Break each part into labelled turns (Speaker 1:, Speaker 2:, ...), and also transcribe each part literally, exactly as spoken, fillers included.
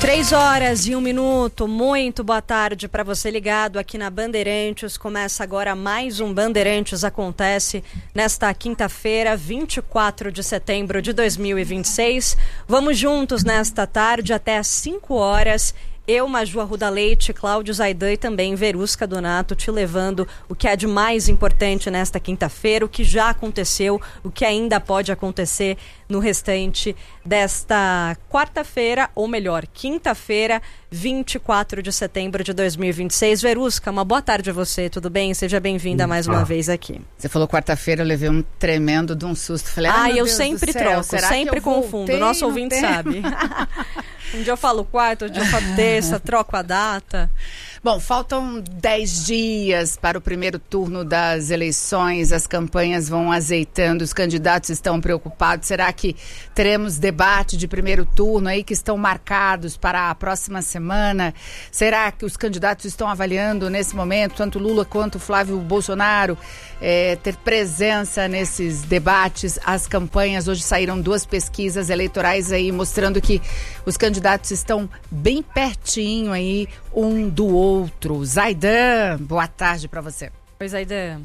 Speaker 1: Três horas e um minuto, muito boa tarde para você ligado aqui na Bandeirantes. Começa agora mais um Bandeirantes Acontece nesta quinta-feira, vinte e quatro de setembro de dois mil e vinte e seis. Vamos juntos nesta tarde até às cinco horas. Eu, Maju Arruda Leite, Cláudio Zaidan e também Verusca Donato te levando o que é de mais importante nesta quinta-feira, o que já aconteceu, o que ainda pode acontecer no restante desta quarta-feira, ou melhor, quinta-feira, vinte e quatro de setembro de dois mil e vinte e seis. Verusca, uma boa tarde a você, tudo bem? Seja bem-vinda mais uma ah. vez aqui.
Speaker 2: Você falou quarta-feira, eu levei um tremendo de um susto. Falei, ah,
Speaker 1: eu
Speaker 2: Deus
Speaker 1: sempre
Speaker 2: do céu,
Speaker 1: troco,
Speaker 2: será
Speaker 1: sempre
Speaker 2: que eu
Speaker 1: confundo, o nosso ouvinte
Speaker 2: tempo?
Speaker 1: sabe. Um dia eu falo quarta, outro dia eu falo terça, troco a data.
Speaker 2: Bom, faltam dez dias para o primeiro turno das eleições, as campanhas vão azeitando, os candidatos estão preocupados. Será que teremos debate de primeiro turno aí que estão marcados para a próxima semana? Será que os candidatos estão avaliando nesse momento, tanto Lula quanto Flávio Bolsonaro, é, ter presença nesses debates? As campanhas, hoje saíram duas pesquisas eleitorais aí mostrando que os candidatos estão bem pertinho aí um do outro. Zaidan, boa tarde para você.
Speaker 1: Oi, Zaidan.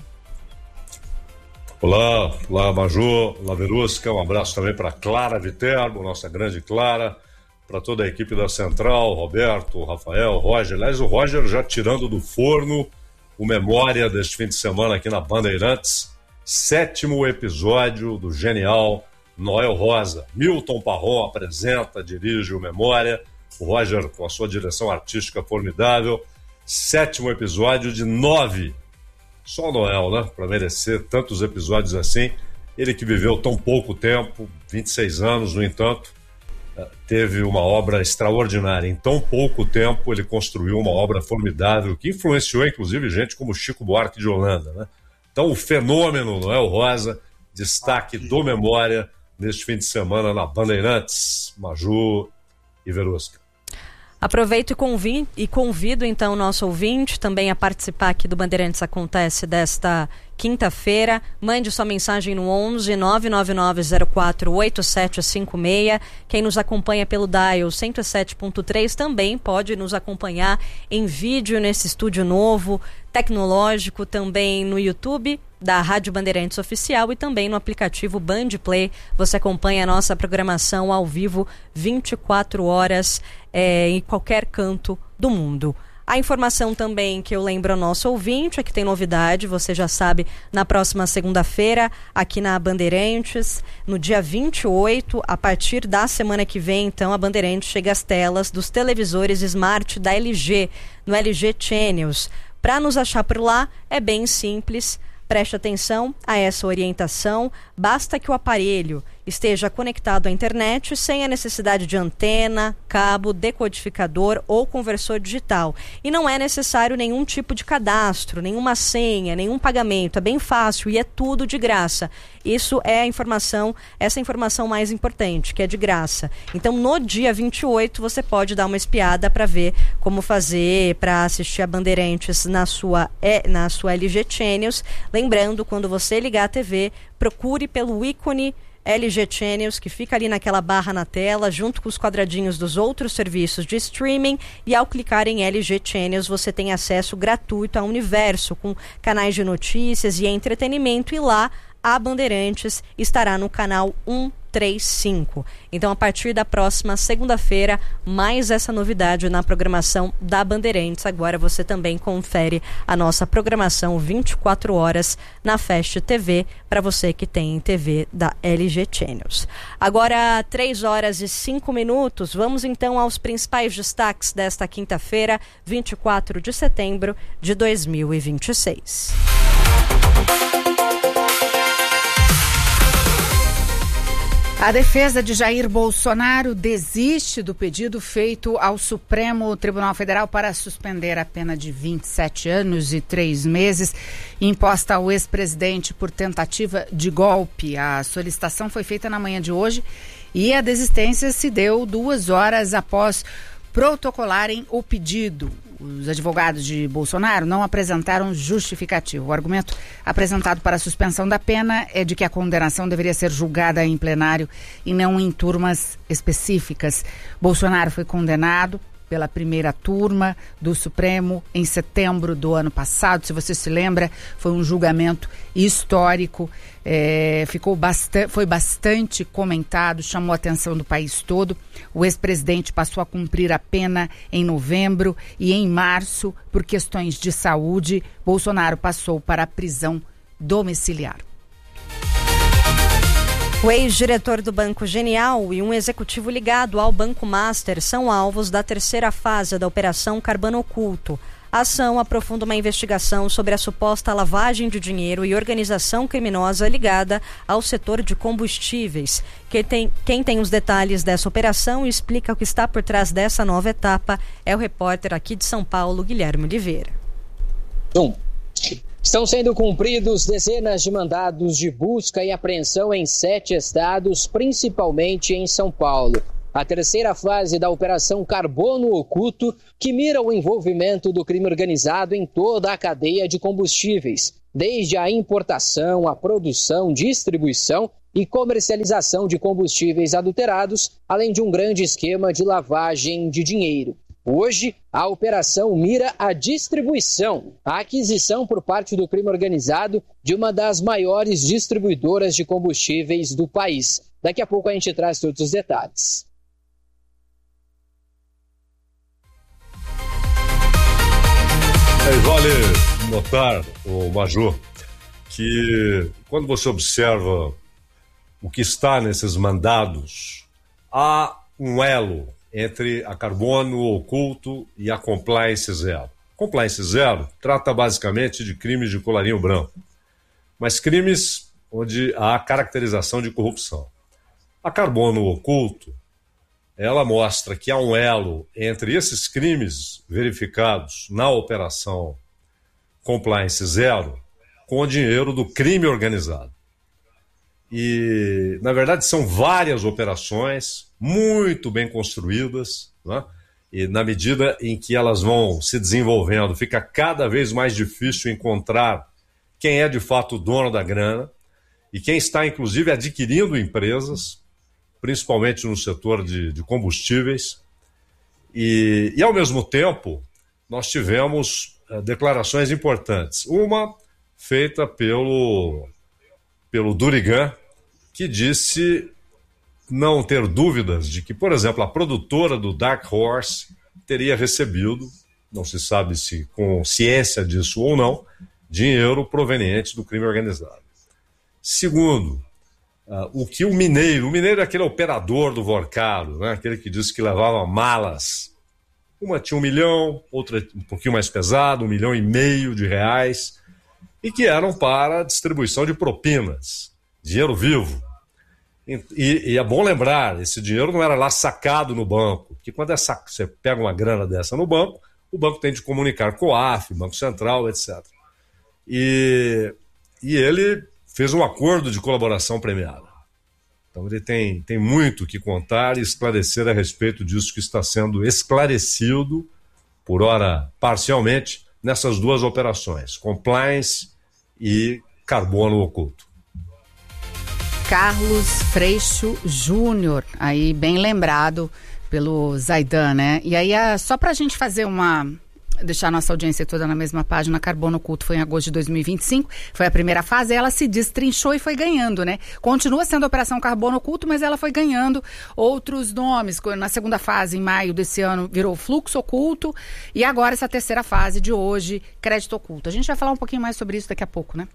Speaker 3: Olá, olá Maju, olá Verusca, um abraço também para Clara Viterbo, nossa grande Clara, para toda a equipe da Central, Roberto, Rafael, Roger. Aliás, o Roger já tirando do forno o Memória deste fim de semana aqui na Bandeirantes, sétimo episódio do genial Noel Rosa. Milton Parron apresenta, dirige o Memória, o Roger com a sua direção artística formidável. Sétimo episódio de nove. Só o Noel, né? Para merecer tantos episódios assim. Ele que viveu tão pouco tempo, vinte e seis anos, no entanto, teve uma obra extraordinária. Em tão pouco tempo ele construiu uma obra formidável que influenciou inclusive gente como Chico Buarque de Holanda, né? Então o fenômeno Noel Rosa, destaque do Memória neste fim de semana na Bandeirantes. Maju e Verusca.
Speaker 1: Aproveito e convido, e convido então o nosso ouvinte também a participar aqui do Bandeirantes Acontece desta quinta-feira. Mande sua mensagem no onze nove nove nove zero quatro oito sete cinco seis. Quem nos acompanha pelo dial cento e sete ponto três também pode nos acompanhar em vídeo nesse estúdio novo, tecnológico, também no YouTube da Rádio Bandeirantes Oficial e também no aplicativo Band Play. Você acompanha a nossa programação ao vivo vinte e quatro horas é, em qualquer canto do mundo. A informação também que eu lembro ao nosso ouvinte é que tem novidade, você já sabe, na próxima segunda-feira, aqui na Bandeirantes, no dia vinte e oito, a partir da semana que vem, então, a Bandeirantes chega às telas dos televisores Smart da L G, no L G Channels. Para nos achar por lá, é bem simples. Preste atenção a essa orientação, basta que o aparelho esteja conectado à internet sem a necessidade de antena, cabo, decodificador ou conversor digital. E não é necessário nenhum tipo de cadastro, nenhuma senha, nenhum pagamento. É bem fácil e é tudo de graça. Isso é a informação, essa informação mais importante, que é de graça. Então, no dia vinte e oito, você pode dar uma espiada para ver como fazer para assistir a Bandeirantes na sua, na sua L G Channels. Lembrando, quando você ligar a T V, procure pelo ícone L G Channels, que fica ali naquela barra na tela, junto com os quadradinhos dos outros serviços de streaming, e ao clicar em L G Channels você tem acesso gratuito ao universo, com canais de notícias e entretenimento, e lá a Bandeirantes estará no canal cento e trinta e cinco. Então, a partir da próxima segunda-feira, mais essa novidade na programação da Bandeirantes. Agora você também confere a nossa programação vinte e quatro horas na Fast T V, para você que tem T V da L G Channels. Agora, três horas e cinco minutos, vamos então aos principais destaques desta quinta-feira, vinte e quatro de setembro de dois mil e vinte e seis.
Speaker 2: A defesa de Jair Bolsonaro desiste do pedido feito ao Supremo Tribunal Federal para suspender a pena de vinte e sete anos e três meses imposta ao ex-presidente por tentativa de golpe. A solicitação foi feita na manhã de hoje e a desistência se deu duas horas após protocolarem o pedido. os advogados de Bolsonaro não apresentaram justificativo. O argumento apresentado para a suspensão da pena é de que a condenação deveria ser julgada em plenário e não em turmas específicas. Bolsonaro foi condenado pela primeira turma do Supremo em setembro do ano passado. Se você se lembra, foi um julgamento histórico, é, ficou bastante, foi bastante comentado, chamou a atenção do país todo. O ex-presidente passou a cumprir a pena em novembro e em março, por questões de saúde, Bolsonaro passou para a prisão domiciliar.
Speaker 1: O ex-diretor do Banco Genial e um executivo ligado ao Banco Master são alvos da terceira fase da Operação Carbono Oculto. A ação aprofunda uma investigação sobre a suposta lavagem de dinheiro e organização criminosa ligada ao setor de combustíveis. Quem tem, quem tem os detalhes dessa operação e explica o que está por trás dessa nova etapa é o repórter aqui de São Paulo, Guilherme Oliveira.
Speaker 4: Um. Estão sendo cumpridos dezenas de mandados de busca e apreensão em sete estados, principalmente em São Paulo. A terceira fase da Operação Carbono Oculto, que mira o envolvimento do crime organizado em toda a cadeia de combustíveis, desde a importação, a produção, distribuição e comercialização de combustíveis adulterados, além de um grande esquema de lavagem de dinheiro. Hoje, a operação mira a distribuição, a aquisição por parte do crime organizado de uma das maiores distribuidoras de combustíveis do país. Daqui a pouco a gente traz todos os detalhes.
Speaker 3: É, vale notar, o Major, que quando você observa o que está nesses mandados, há um elo entre a Carbono Oculto e a Compliance Zero. Compliance Zero trata basicamente de crimes de colarinho branco, mas crimes onde há caracterização de corrupção. A Carbono Oculto, ela mostra que há um elo entre esses crimes verificados na operação Compliance Zero com o dinheiro do crime organizado. E, na verdade, são várias operações muito bem construídas, né? E na medida em que elas vão se desenvolvendo, fica cada vez mais difícil encontrar quem é de fato o dono da grana e quem está, inclusive, adquirindo empresas, principalmente no setor de, de combustíveis. E, e, ao mesmo tempo, nós tivemos uh, declarações importantes. Uma feita pelo, pelo Durigan, que disse não ter dúvidas de que, por exemplo, a produtora do Dark Horse teria recebido, não se sabe se com ciência disso ou não, dinheiro proveniente do crime organizado. Segundo, uh, o que o mineiro, o mineiro é aquele operador do Vorcado, né? Aquele que disse que levava malas. Uma tinha um milhão, outra um pouquinho mais pesada, um milhão e meio de reais, e que eram para distribuição de propinas, dinheiro vivo. E, e é bom lembrar, esse dinheiro não era lá sacado no banco, porque quando é sac... você pega uma grana dessa no banco, o banco tem de comunicar com o C O A F, Banco Central, etcétera. E, e ele fez um acordo de colaboração premiada. Então ele tem, tem muito que contar e esclarecer a respeito disso que está sendo esclarecido, por ora parcialmente, nessas duas operações, Compliance e Carbono Oculto.
Speaker 2: Carlos Freixo Júnior, aí bem lembrado pelo Zaidan, né? E aí, só para a gente fazer uma... deixar a nossa audiência toda na mesma página, Carbono Oculto foi em agosto de dois mil e vinte e cinco, foi a primeira fase, ela se destrinchou e foi ganhando, né? Continua sendo a Operação Carbono Oculto, mas ela foi ganhando outros nomes. Na segunda fase, em maio desse ano, virou Fluxo Oculto, e agora essa terceira fase de hoje, Crédito Oculto. A gente vai falar um pouquinho mais sobre isso daqui a pouco, né?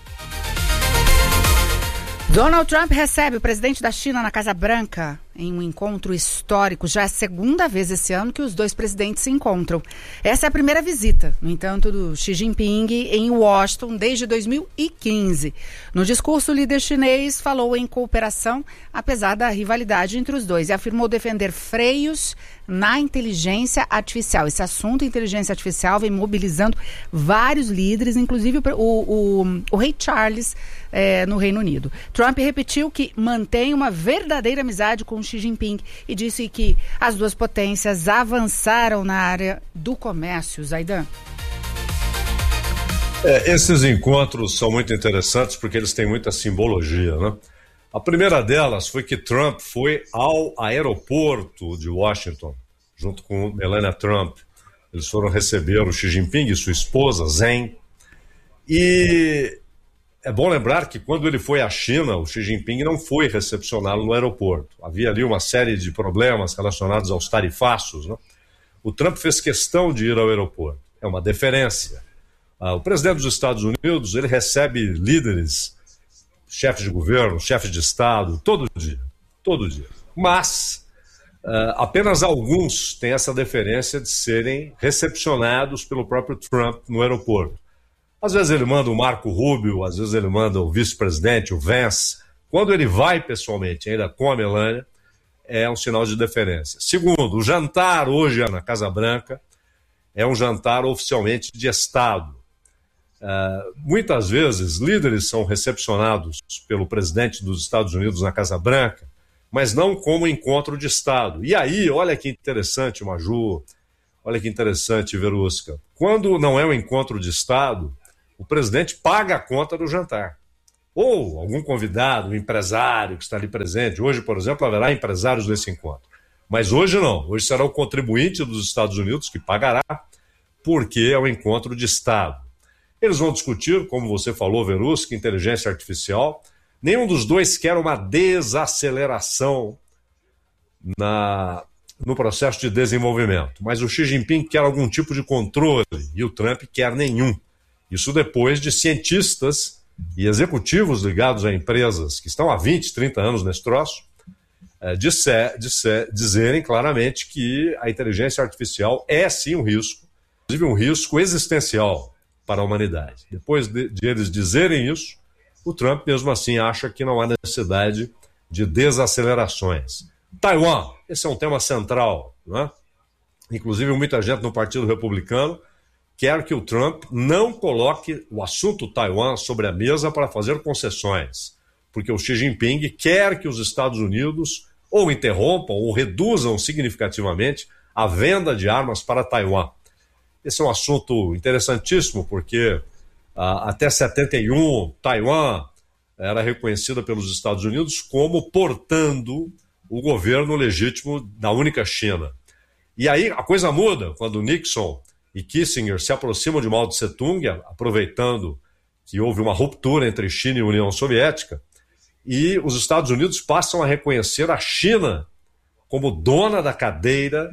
Speaker 2: Donald Trump recebe o presidente da China na Casa Branca em um encontro histórico. Já é a segunda vez esse ano que os dois presidentes se encontram. Essa é a primeira visita, no entanto, do Xi Jinping em Washington desde dois mil e quinze. No discurso, o líder chinês falou em cooperação, apesar da rivalidade entre os dois, e afirmou defender freios na inteligência artificial. Esse assunto, inteligência artificial, vem mobilizando vários líderes, inclusive o, o, o, o rei Charles, é, no Reino Unido. Trump repetiu que mantém uma verdadeira amizade com Xi Jinping e disse que as duas potências avançaram na área do comércio. Zaidan.
Speaker 3: É, esses encontros são muito interessantes porque eles têm muita simbologia, né? A primeira delas foi que Trump foi ao aeroporto de Washington, junto com Melania Trump. Eles foram receber o Xi Jinping e sua esposa, Zheng. E é bom lembrar que quando ele foi à China, o Xi Jinping não foi recepcioná-lo no aeroporto. Havia ali uma série de problemas relacionados aos tarifaços, né? O Trump fez questão de ir ao aeroporto. É uma deferência. Ah, o presidente dos Estados Unidos, ele recebe líderes, chefes de governo, chefes de Estado, todo dia, todo dia. Mas uh, apenas alguns têm essa deferência de serem recepcionados pelo próprio Trump no aeroporto. Às vezes ele manda o Marco Rubio, às vezes ele manda o vice-presidente, o Vance. Quando ele vai pessoalmente, ainda com a Melania, é um sinal de deferência. Segundo, o jantar hoje na Casa Branca é um jantar oficialmente de Estado. Uh, muitas vezes líderes são recepcionados pelo presidente dos Estados Unidos na Casa Branca, mas não como encontro de Estado. E aí, olha que interessante, Maju, olha que interessante, Verusca. Quando não é um encontro de Estado, o presidente paga a conta do jantar. Ou algum convidado, um empresário que está ali presente. Hoje, por exemplo, haverá empresários nesse encontro. Mas hoje não. Hoje será o contribuinte dos Estados Unidos que pagará, porque é um encontro de Estado. Eles vão discutir, como você falou, Verusca, inteligência artificial. Nenhum dos dois quer uma desaceleração na, no processo de desenvolvimento. Mas o Xi Jinping quer algum tipo de controle e o Trump quer nenhum. Isso depois de cientistas e executivos ligados a empresas que estão há vinte, trinta anos nesse troço, é, disser, disser, dizerem claramente que a inteligência artificial é sim um risco, inclusive um risco existencial para a humanidade. Depois de, de eles dizerem isso, o Trump mesmo assim acha que não há necessidade de desacelerações. Taiwan, esse é um tema central, né? Inclusive muita gente no Partido Republicano quer que o Trump não coloque o assunto Taiwan sobre a mesa para fazer concessões, porque o Xi Jinping quer que os Estados Unidos ou interrompam ou reduzam significativamente a venda de armas para Taiwan. Esse é um assunto interessantíssimo, porque ah, até setenta e um, Taiwan era reconhecida pelos Estados Unidos como portando o governo legítimo da única China. E aí a coisa muda quando Nixon e Kissinger se aproximam de Mao Tse-tung, aproveitando que houve uma ruptura entre China e União Soviética, e os Estados Unidos passam a reconhecer a China como dona da cadeira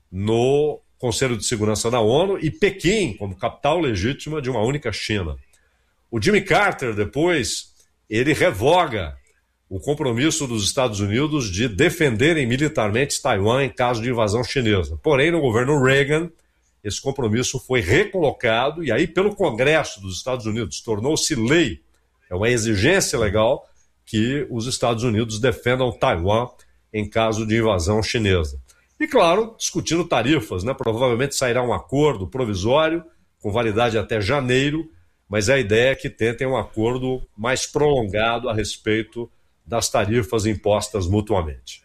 Speaker 3: no Conselho de Segurança da ONU e Pequim como capital legítima de uma única China. O Jimmy Carter, depois, ele revoga o compromisso dos Estados Unidos de defenderem militarmente Taiwan em caso de invasão chinesa. Porém, no governo Reagan, esse compromisso foi recolocado e aí pelo Congresso dos Estados Unidos tornou-se lei, é uma exigência legal que os Estados Unidos defendam Taiwan em caso de invasão chinesa. E, claro, discutindo tarifas, né? Provavelmente sairá um acordo provisório, com validade até janeiro, mas a ideia é que tentem um acordo mais prolongado a respeito das tarifas impostas mutuamente.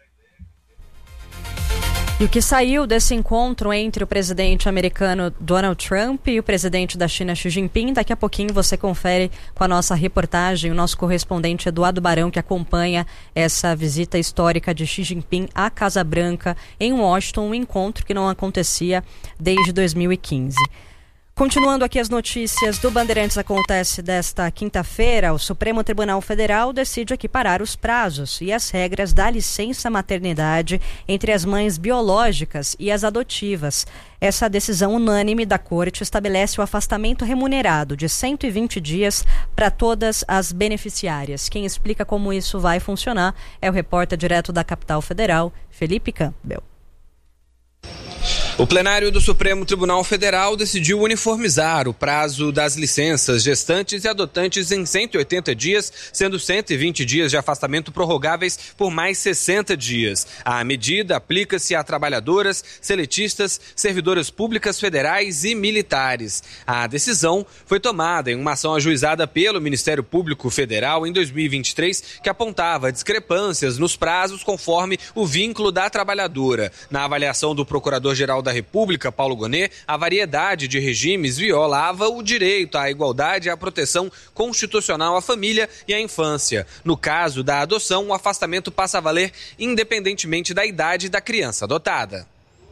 Speaker 1: E o que saiu desse encontro entre o presidente americano Donald Trump e o presidente da China Xi Jinping, daqui a pouquinho você confere com a nossa reportagem, o nosso correspondente Eduardo Barão, que acompanha essa visita histórica de Xi Jinping à Casa Branca em Washington, um encontro que não acontecia desde dois mil e quinze. Continuando aqui as notícias do Bandeirantes acontece desta quinta-feira, o Supremo Tribunal Federal decide equiparar os prazos e as regras da licença maternidade entre as mães biológicas e as adotivas. Essa decisão unânime da Corte estabelece o afastamento remunerado de cento e vinte dias para todas as beneficiárias. Quem explica como isso vai funcionar é o repórter direto da Capital Federal, Felipe Campbell.
Speaker 5: O plenário do Supremo Tribunal Federal decidiu uniformizar o prazo das licenças gestantes e adotantes em cento e oitenta dias, sendo cento e vinte dias de afastamento prorrogáveis por mais sessenta dias. A medida aplica-se a trabalhadoras, seletistas, servidoras públicas federais e militares. A decisão foi tomada em uma ação ajuizada pelo Ministério Público Federal em dois mil e vinte e três, que apontava discrepâncias nos prazos conforme o vínculo da trabalhadora. Na avaliação do Procurador-Geral da República, Paulo Gonet, a variedade de regimes violava o direito à igualdade e à proteção constitucional à família e à infância. No caso da adoção, o afastamento passa a valer independentemente da idade da criança adotada.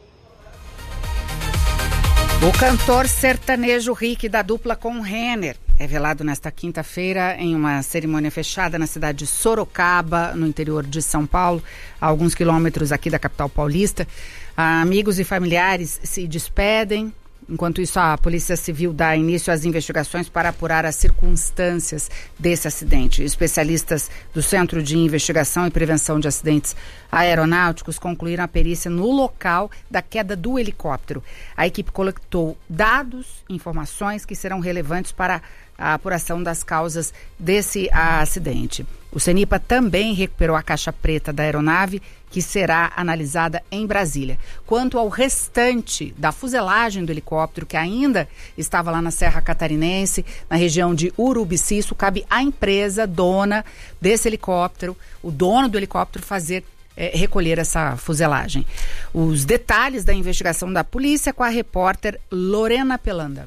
Speaker 2: O cantor sertanejo Rick, da dupla com Renner, é velado nesta quinta-feira em uma cerimônia fechada na cidade de Sorocaba, no interior de São Paulo, a alguns quilômetros aqui da capital paulista. Amigos e familiares se despedem. Enquanto isso, a Polícia Civil dá início às investigações para apurar as circunstâncias desse acidente. Especialistas do Centro de Investigação e Prevenção de Acidentes Aeronáuticos concluíram a perícia no local da queda do helicóptero. A equipe coletou dados e informações que serão relevantes para a apuração das causas desse acidente. O CENIPA também recuperou a caixa preta da aeronave, que será analisada em Brasília. Quanto ao restante da fuselagem do helicóptero, que ainda estava lá na Serra Catarinense, na região de Urubici, isso cabe à empresa dona desse helicóptero, o dono do helicóptero, fazer é, recolher essa fuselagem. Os detalhes da investigação da polícia com a repórter Lorena Pelanda.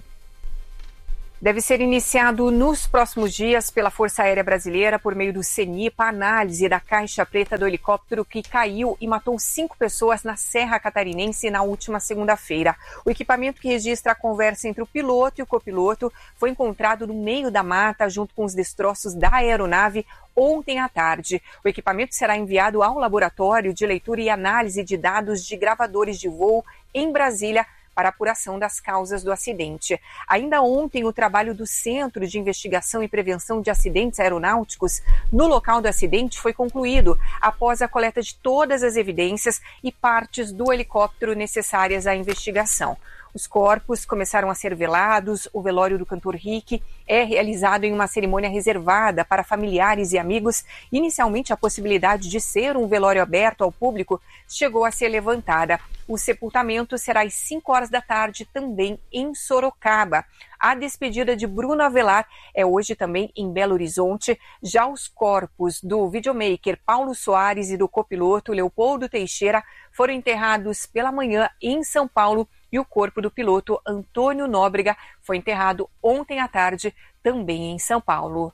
Speaker 6: Deve ser iniciado nos próximos dias pela Força Aérea Brasileira, por meio do CENIPA, a análise da caixa preta do helicóptero que caiu e matou cinco pessoas na Serra Catarinense na última segunda-feira. O equipamento que registra a conversa entre o piloto e o copiloto foi encontrado no meio da mata, junto com os destroços da aeronave, ontem à tarde. O equipamento será enviado ao laboratório de leitura e análise de dados de gravadores de voo em Brasília, para apuração das causas do acidente. Ainda ontem, o trabalho do Centro de Investigação e Prevenção de Acidentes Aeronáuticos no local do acidente foi concluído, após a coleta de todas as evidências e partes do helicóptero necessárias à investigação. Os corpos começaram a ser velados. O velório do cantor Rick é realizado em uma cerimônia reservada para familiares e amigos. Inicialmente, a possibilidade de ser um velório aberto ao público chegou a ser levantada. O sepultamento será às cinco horas da tarde, também em Sorocaba. A despedida de Bruno Avelar é hoje também em Belo Horizonte. Já os corpos do videomaker Paulo Soares e do copiloto Leopoldo Teixeira foram enterrados pela manhã em São Paulo, e o corpo do piloto Antônio Nóbrega foi enterrado ontem à tarde, também em São Paulo.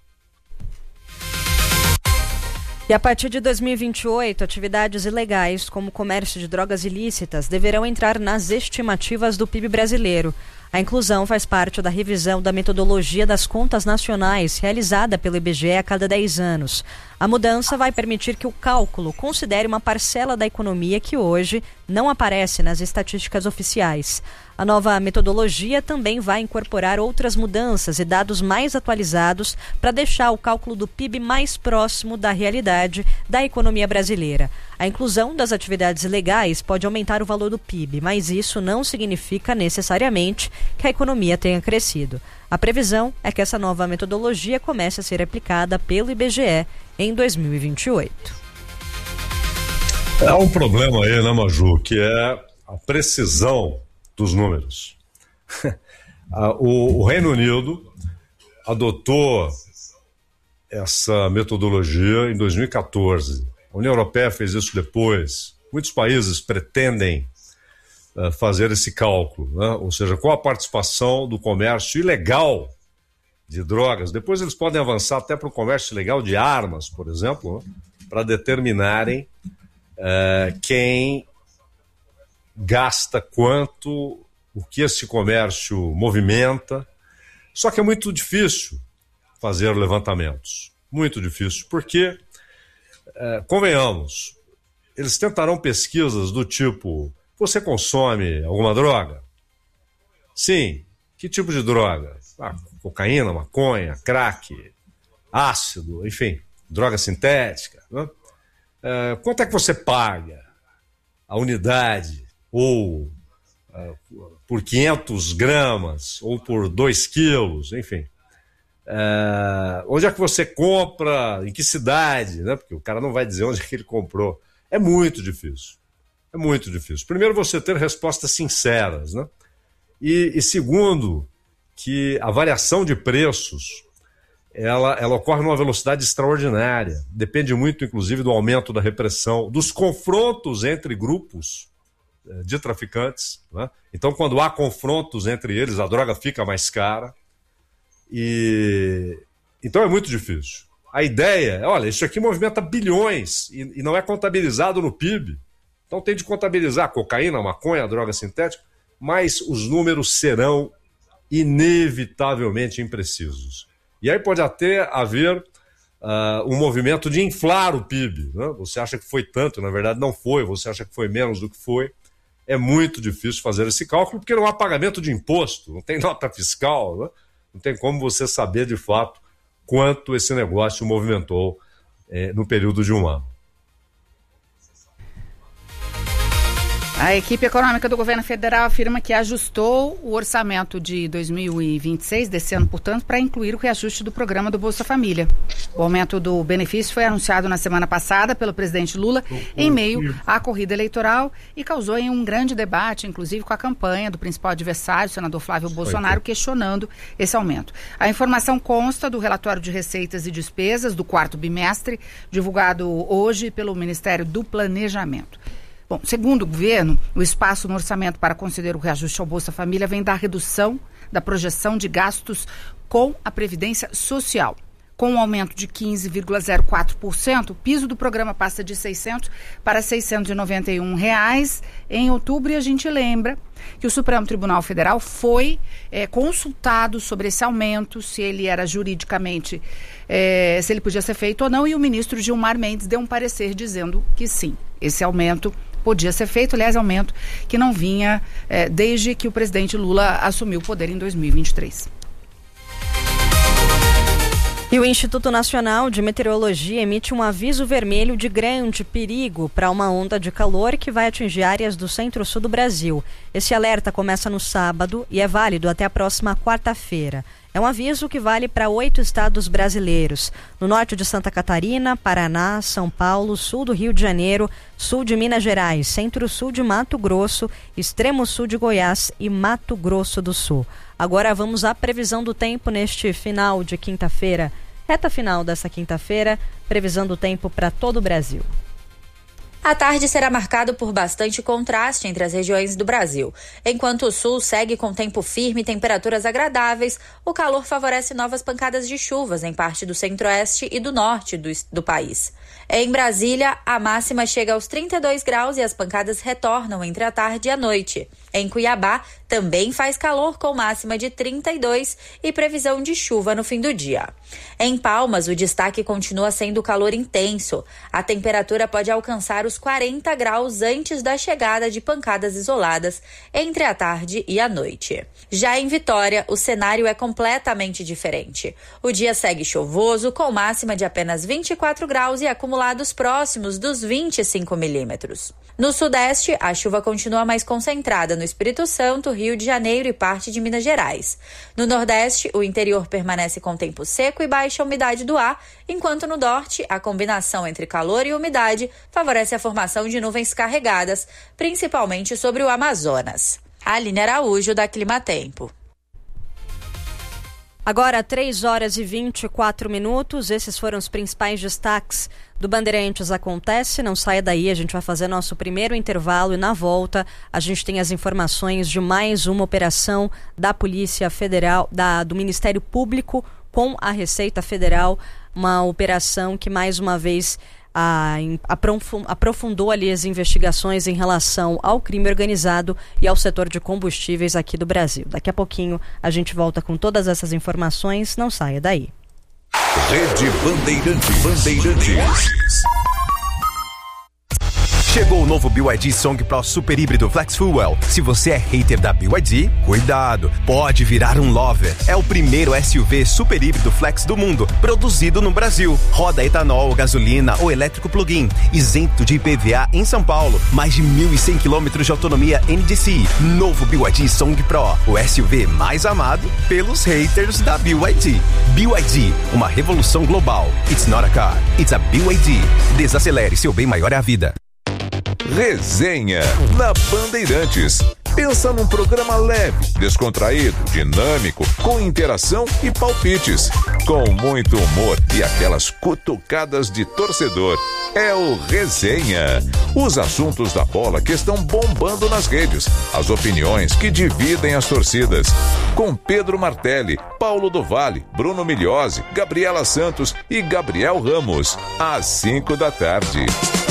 Speaker 1: E a partir de dois mil e vinte e oito, atividades ilegais, como o comércio de drogas ilícitas, deverão entrar nas estimativas do P I B brasileiro. A inclusão faz parte da revisão da metodologia das contas nacionais, realizada pelo I B G E a cada dez anos. A mudança vai permitir que o cálculo considere uma parcela da economia que hoje não aparece nas estatísticas oficiais. A nova metodologia também vai incorporar outras mudanças e dados mais atualizados para deixar o cálculo do P I B mais próximo da realidade da economia brasileira. A inclusão das atividades ilegais pode aumentar o valor do P I B, mas isso não significa necessariamente que a economia tenha crescido. A previsão é que essa nova metodologia comece a ser aplicada pelo I B G E em dois mil e vinte e oito.
Speaker 3: Há um problema aí, né, Maju, que é a precisão dos números. o, o Reino Unido adotou essa metodologia em dois mil e catorze. A União Europeia fez isso depois. Muitos países pretendem uh, fazer esse cálculo, né? Ou seja, com a participação do comércio ilegal de drogas. Depois eles podem avançar até para o comércio ilegal de armas, por exemplo, né? Para determinarem uh, quem gasta quanto, o que esse comércio movimenta. Só que é muito difícil fazer levantamentos. Muito difícil, porque, é, convenhamos, eles tentarão pesquisas do tipo: você consome alguma droga? Sim. Que tipo de droga? Ah, cocaína, maconha, crack, ácido, enfim, droga sintética, né? É, quanto é que você paga a unidade ou uh, por quinhentos gramas ou por dois quilos, enfim. Uh, onde é que você compra, em que cidade, né? Porque o cara não vai dizer onde é que ele comprou. É muito difícil. É muito difícil. Primeiro, você ter respostas sinceras, né? E, e segundo, que a variação de preços ela, ela ocorre numa velocidade extraordinária. Depende muito, inclusive, do aumento da repressão, dos confrontos entre grupos de traficantes, né? Então, quando há confrontos entre eles, a droga fica mais cara. E então é muito difícil. A ideia é, olha, isso aqui movimenta bilhões e, e não é contabilizado no P I B. Então tem de contabilizar cocaína, maconha, droga sintética, mas os números serão inevitavelmente imprecisos. E aí pode até haver uh, um movimento de inflar o P I B, né? Você acha que foi tanto, na verdade não foi, você acha que foi menos do que foi. É muito difícil fazer esse cálculo porque não há pagamento de imposto, não tem nota fiscal, né? Não tem como você saber de fato quanto esse negócio movimentou eh, no período de um ano.
Speaker 2: A equipe econômica do governo federal afirma que ajustou o orçamento de dois mil e vinte e seis, desse ano, portanto, para incluir o reajuste do programa do Bolsa Família. O aumento do benefício foi anunciado na semana passada pelo presidente Lula em meio à corrida eleitoral e causou em um grande debate, inclusive com a campanha do principal adversário, o senador Flávio Bolsonaro, questionando esse aumento. A informação consta do relatório de receitas e despesas do quarto bimestre, divulgado hoje pelo Ministério do Planejamento. Bom, segundo o governo, o espaço no orçamento para conceder o reajuste ao Bolsa Família vem da redução da projeção de gastos com a Previdência Social. Com um aumento de quinze vírgula zero quatro por cento, o piso do programa passa de seiscentos para seiscentos e noventa e um reais em outubro. E a gente lembra que o Supremo Tribunal Federal foi é, consultado sobre esse aumento, se ele era juridicamente, é, se ele podia ser feito ou não, e o ministro Gilmar Mendes deu um parecer dizendo que sim, esse aumento podia ser feito, aliás, aumento que não vinha é, desde que o presidente Lula assumiu o poder em dois mil e vinte e três.
Speaker 1: E o Instituto Nacional de Meteorologia emite um aviso vermelho de grande perigo para uma onda de calor que vai atingir áreas do centro-sul do Brasil. Esse alerta começa no sábado e é válido até a próxima quarta-feira. É um aviso que vale para oito estados brasileiros: no norte de Santa Catarina, Paraná, São Paulo, sul do Rio de Janeiro, sul de Minas Gerais, centro-sul de Mato Grosso, extremo sul de Goiás e Mato Grosso do Sul. Agora vamos à previsão do tempo neste final de quinta-feira, reta final dessa quinta-feira, previsão do tempo para todo o Brasil.
Speaker 7: A tarde será marcado por bastante contraste entre as regiões do Brasil. Enquanto o sul segue com tempo firme e temperaturas agradáveis, o calor favorece novas pancadas de chuvas em parte do centro-oeste e do norte do, do país. Em Brasília, a máxima chega aos trinta e dois graus e as pancadas retornam entre a tarde e a noite. Em Cuiabá, também faz calor com máxima de trinta e dois e previsão de chuva no fim do dia. Em Palmas, o destaque continua sendo calor intenso. A temperatura pode alcançar os quarenta graus antes da chegada de pancadas isoladas entre a tarde e a noite. Já em Vitória, o cenário é completamente diferente. O dia segue chuvoso, com máxima de apenas vinte e quatro graus e acumulados próximos dos vinte e cinco milímetros. No sudeste, a chuva continua mais concentrada no Espírito Santo, Rio de Janeiro e parte de Minas Gerais. No nordeste, o interior permanece com tempo seco e baixa umidade do ar, enquanto no norte, a combinação entre calor e umidade favorece a formação de nuvens carregadas, principalmente sobre o Amazonas. Aline Araújo, da Climatempo.
Speaker 1: Agora, três horas e vinte e quatro minutos, esses foram os principais destaques do Bandeirantes Acontece. Não saia daí, a gente vai fazer nosso primeiro intervalo e na volta a gente tem as informações de mais uma operação da Polícia Federal, da, do Ministério Público com a Receita Federal, uma operação que mais uma vez A, aprofundou ali as investigações em relação ao crime organizado e ao setor de combustíveis aqui do Brasil. Daqui a pouquinho a gente volta com todas essas informações, não saia daí.
Speaker 8: Rede Bandeirantes. Bandeirantes. Chegou o novo B Y D Song Pro Super Híbrido Flex Fuel. Se você é hater da B Y D, cuidado, pode virar um lover. É o primeiro S U V super híbrido flex do mundo, produzido no Brasil. Roda etanol, gasolina ou elétrico plug-in, isento de I P V A em São Paulo. Mais de mil e cem quilômetros de autonomia N D C I. Novo B Y D Song Pro, o S U V mais amado pelos haters da B Y D. B Y D, uma revolução global. It's not a car, it's a B Y D. Desacelere, seu bem maior é a vida.
Speaker 9: Resenha na Bandeirantes. Pensa num programa leve, descontraído, dinâmico, com interação e palpites, com muito humor e aquelas cutucadas de torcedor. É o Resenha. Os assuntos da bola que estão bombando nas redes, as opiniões que dividem as torcidas. Com Pedro Martelli, Paulo do Vale, Bruno Migliozzi, Gabriela Santos e Gabriel Ramos. Às cinco da tarde.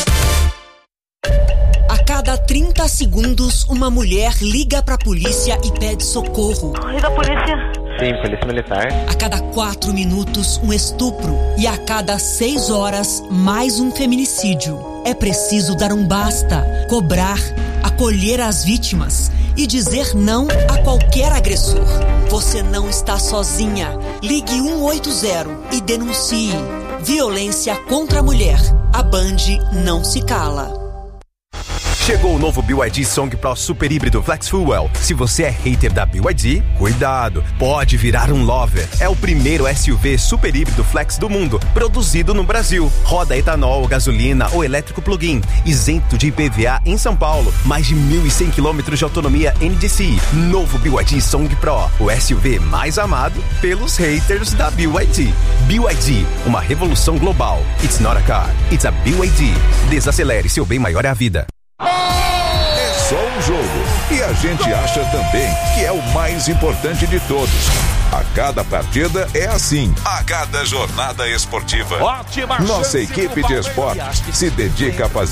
Speaker 10: A cada trinta segundos, uma mulher liga pra polícia e pede socorro.
Speaker 11: Liga a polícia.
Speaker 12: Sim, polícia militar.
Speaker 10: A cada quatro minutos, um estupro. E a cada seis horas, mais um feminicídio. É preciso dar um basta, cobrar, acolher as vítimas e dizer não a qualquer agressor. Você não está sozinha. Ligue um oito zero e denuncie. Violência contra a mulher. A Band não se cala.
Speaker 8: Chegou o novo B Y D Song Pro Super Híbrido Flex Fuel. Se você é hater da B Y D, cuidado, pode virar um lover. É o primeiro S U V super híbrido flex do mundo, produzido no Brasil. Roda etanol, gasolina ou elétrico plug-in, isento de I P V A em São Paulo. Mais de mil e cem quilômetros de autonomia N D C I. Novo B Y D Song Pro, o S U V mais amado pelos haters da B Y D. B Y D, uma revolução global. It's not a car, it's a B Y D. Desacelere, seu bem maior é a vida.
Speaker 9: É só um jogo e a gente acha também que é o mais importante de todos. A cada partida é assim, a cada jornada esportiva.
Speaker 13: Ótima
Speaker 9: Nossa equipe de esportes se dedica a fazer